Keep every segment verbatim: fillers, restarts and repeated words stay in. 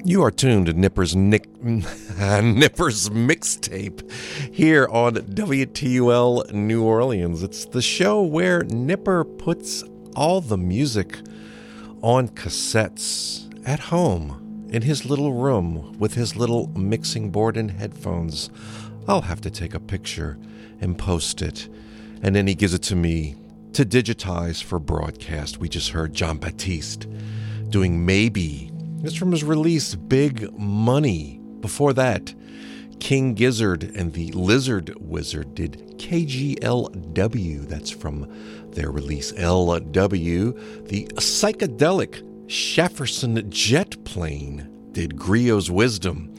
You are tuned to Nipper's Nick, Nipper's Mixtape here on W T U L New Orleans. It's the show where Nipper puts all the music on cassettes at home in his little room with his little mixing board and headphones. I'll have to take a picture and post it, and then he gives it to me to digitize for broadcast. We just heard Jon Batiste doing Maybe. It's from his release, Big Money. Before that, King Gizzard and the Lizard Wizard did K G L W. That's from their release, L W. The psychedelic Shafferson Jet Plane did Griot's Wisdom.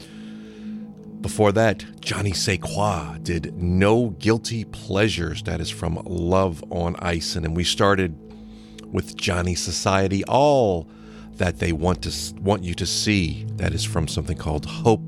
Before that, Johnny Sequoia did No Guilty Pleasures. That is from Love on Ice. And then we started with Johnny Society, All That They Want to Want You to See. That is from something called Hope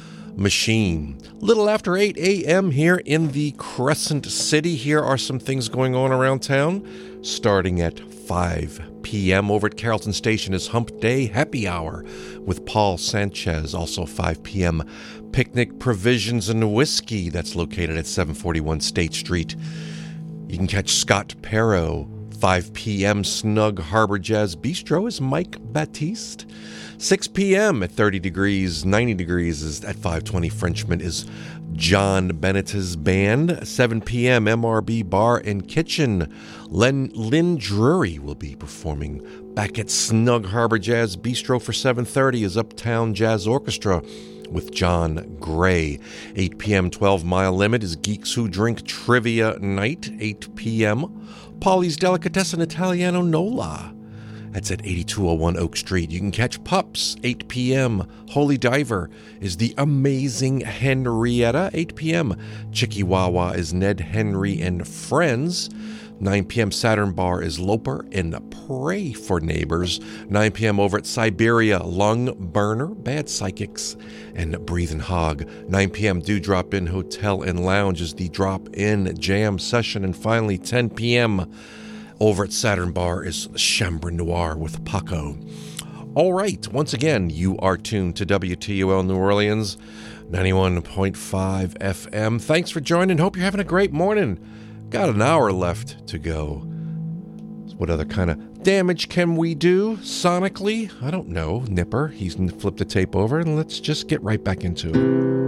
Machine. Little after eight a.m. here in the Crescent City. Here are some things going on around town. Starting at five p.m. over at Carrollton Station is Hump Day Happy Hour with Paul Sanchez. Also five p.m. Picnic Provisions and Whiskey. That's located at seven forty-one State Street. You can catch Scott Perro. five p.m. Snug Harbor Jazz Bistro is Mike Batiste. six p.m. at thirty degrees, ninety degrees is at five twenty Frenchman is John Bennett's band. seven p.m. M R B Bar and Kitchen. Len, Lynn Drury will be performing back at Snug Harbor Jazz Bistro for seven thirty is Uptown Jazz Orchestra with John Gray. eight p.m. twelve Mile Limit is Geeks Who Drink Trivia Night. eight p.m. Polly's Delicatessen Italiano Nola. That's at eighty-two oh one Oak Street. You can catch Pups. eight p.m. Holy Diver is the Amazing Henrietta. eight p.m. Chicky-Wawa is Ned Henry and Friends. nine p.m. Saturn Bar is Loper and Pray for Neighbors. nine p.m. over at Siberia, Lung Burner, Bad Psychics, and Breathin' Hog. nine p.m. Dewdrop Inn Hotel and Lounge is the Drop-In Jam Session. And finally, ten p.m. over at Saturn Bar is Chambre Noir with Paco. All right, once again, you are tuned to W T U L New Orleans, ninety-one point five F M. Thanks for joining. Hope you're having a great morning. Got an hour left to go. What other kind of damage can we do sonically? I don't know, Nipper. He's flipped the tape over, and let's just get right back into it.